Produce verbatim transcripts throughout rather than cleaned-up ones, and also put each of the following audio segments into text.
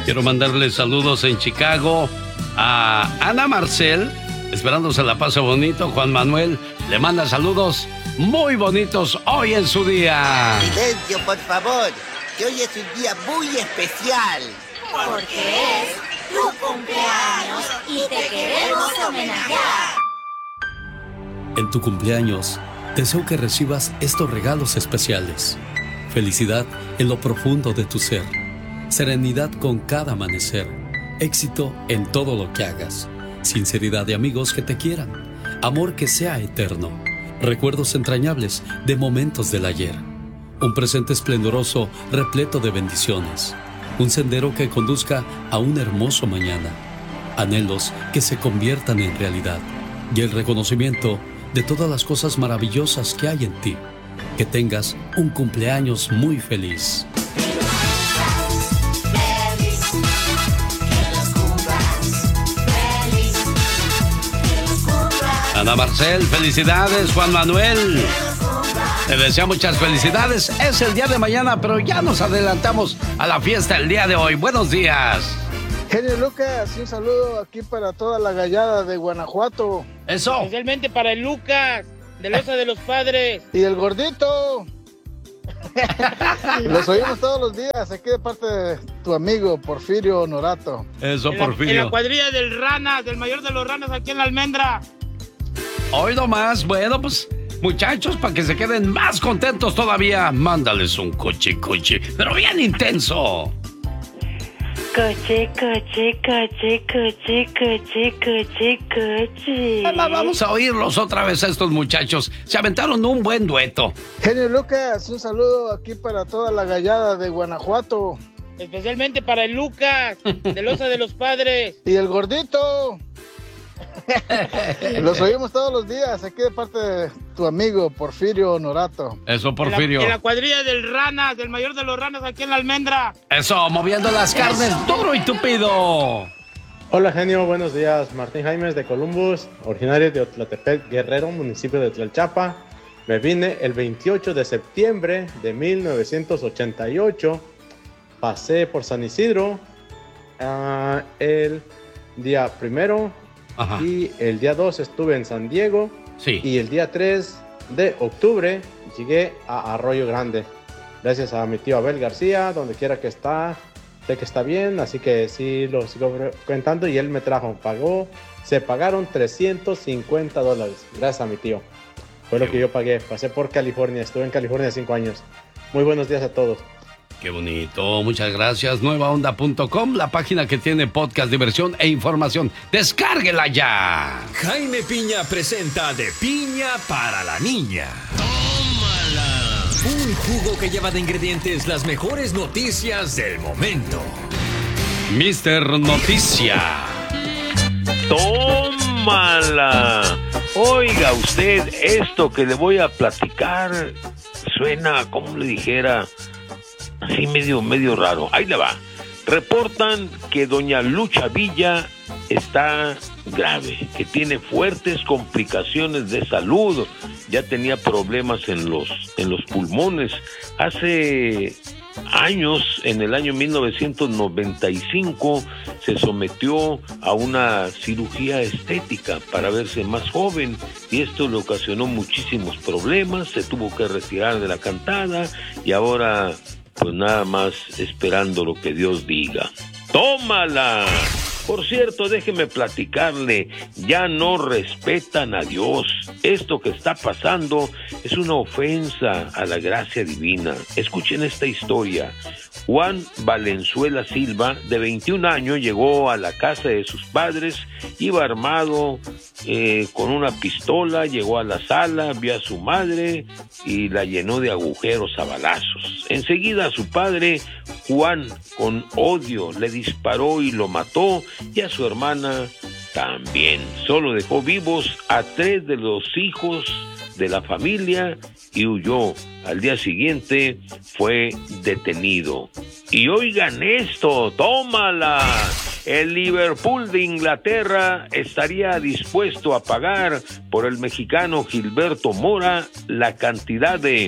Quiero mandarle saludos en Chicago a Ana Marcel, esperando se la pase bonito. Juan Manuel le manda saludos muy bonitos hoy en su día. Silencio, por favor, que hoy es un día muy especial. Porque es tu cumpleaños y te queremos homenajear. En tu cumpleaños, deseo que recibas estos regalos especiales. Felicidad en lo profundo de tu ser. Serenidad con cada amanecer. Éxito en todo lo que hagas. Sinceridad de amigos que te quieran. Amor que sea eterno. Recuerdos entrañables de momentos del ayer. Un presente esplendoroso repleto de bendiciones. Un sendero que conduzca a un hermoso mañana. Anhelos que se conviertan en realidad. Y el reconocimiento de todas las cosas maravillosas que hay en ti. Que tengas un cumpleaños muy feliz. Ana Marcel, felicidades. Juan Manuel, te deseo muchas felicidades. Es el día de mañana, pero ya nos adelantamos a la fiesta el día de hoy. Buenos días. Genio Lucas, un saludo aquí para toda la gallada de Guanajuato. Eso. Especialmente para el Lucas, de Loza de los Padres. Y el gordito. Los oímos todos los días, aquí de parte de tu amigo Porfirio Norato. Eso, en la, Porfirio. En la cuadrilla del Ranas, del mayor de los Ranas aquí en la Almendra. Hoy nomás, bueno, pues, muchachos, para que se queden más contentos todavía, mándales un coche, coche, pero bien intenso. Coche, coche, coche, coche, coche, coche, coche. Vamos a oírlos otra vez a estos muchachos. Se aventaron un buen dueto. Genio Lucas, un saludo aquí para toda la gallada de Guanajuato. Especialmente para el Lucas, de Loza de los Padres. Y el gordito. Los oímos todos los días, aquí de parte de tu amigo Porfirio Norato. Eso, Porfirio. En la, en la cuadrilla del Ranas, del mayor de los Ranas aquí en la Almendra. Eso, moviendo las carnes duro y tupido. Hola, genio, buenos días. Martín Jaimes de Columbus, originario de Otlatepec, Guerrero, municipio de Tlalchapa. Me vine el veintiocho de septiembre de mil novecientos ochenta y ocho. Pasé por San Isidro uh, el día primero. Ajá. Y el día dos estuve en San Diego. Sí. Y el día tres de octubre llegué a Arroyo Grande. Gracias a mi tío Abel García, donde quiera que está, sé que está bien, así que sí lo sigo contando. Y él me trajo, pagó, se pagaron trescientos cincuenta dólares. Gracias a mi tío. Fue lo que yo pagué. Pasé por California, estuve en California cinco años. Muy buenos días a todos. Qué bonito, muchas gracias. nueva onda punto com, la página que tiene podcast, diversión e información. ¡Descárguela ya! Jaime Piña presenta De Piña para la Niña. ¡Tómala! Un jugo que lleva de ingredientes las mejores noticias del momento. mister Noticia. ¡Tómala! Oiga usted, esto que le voy a platicar suena, como le dijera, así medio, medio raro. Ahí le va. Reportan que doña Lucha Villa está grave, que tiene fuertes complicaciones de salud. Ya tenía problemas en los, en los pulmones. Hace años, en el año mil novecientos noventa y cinco, se sometió a una cirugía estética para verse más joven y esto le ocasionó muchísimos problemas. Se tuvo que retirar de la cantada y ahora pues nada más esperando lo que Dios diga. ¡Tómala! Por cierto, déjeme platicarle, ya no respetan a Dios. Esto que está pasando es una ofensa a la gracia divina. Escuchen esta historia. Juan Valenzuela Silva, de veintiún años, llegó a la casa de sus padres, iba armado eh, con una pistola, llegó a la sala, vio a su madre y la llenó de agujeros a balazos. Enseguida a su padre, Juan, con odio, le disparó y lo mató, y a su hermana también. Solo dejó vivos a tres de los hijos de la familia y huyó. Al día siguiente fue detenido. Y oigan esto, tómala. El Liverpool de Inglaterra estaría dispuesto a pagar por el mexicano Gilberto Mora la cantidad de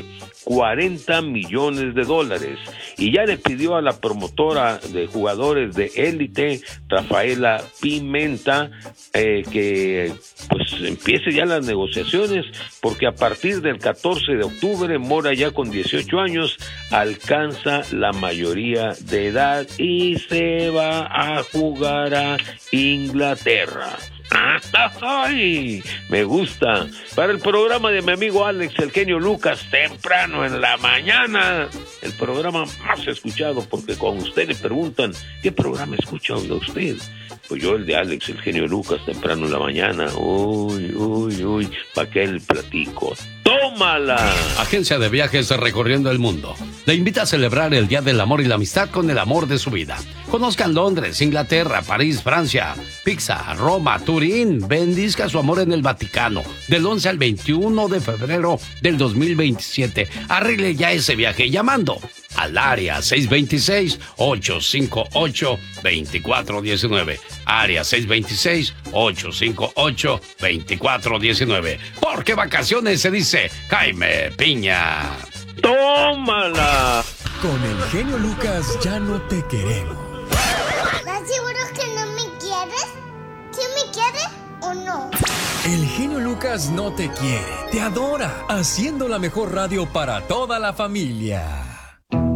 cuarenta millones de dólares. Y ya le pidió a la promotora de jugadores de élite, Rafaela Pimenta, eh, que pues empiece ya las negociaciones, porque a partir del catorce de octubre, Mora, ya con dieciocho años, alcanza la mayoría de edad y se va a jugar a Inglaterra. ¡Ay! Me gusta. Para el programa de mi amigo Alex, el genio Lucas, temprano en la mañana. El programa más escuchado, porque cuando ustedes le preguntan, ¿qué programa escucha usted? Pues yo el de Alex, el genio Lucas, temprano en la mañana. Uy, uy, uy, ¿para qué el platico? ¡Tómala! Agencia de viajes recorriendo el mundo le invita a celebrar el Día del Amor y la Amistad con el amor de su vida. Conozcan Londres, Inglaterra, París, Francia, Pisa, Roma, Turín. Bendizca su amor en el Vaticano del once al veintiuno de febrero del dos mil veintisiete. Arregle ya ese viaje llamando al área seis dos seis, ocho cinco ocho, dos cuatro uno nueve. Área seis dos seis, ocho cinco ocho, dos cuatro uno nueve. Porque vacaciones se dice Jaime Piña. ¡Tómala! Con el genio Lucas ya no te queremos. ¿Estás seguro que no me quieres? ¿Sí me quieres o no? El genio Lucas no te quiere, te adora, haciendo la mejor radio para toda la familia.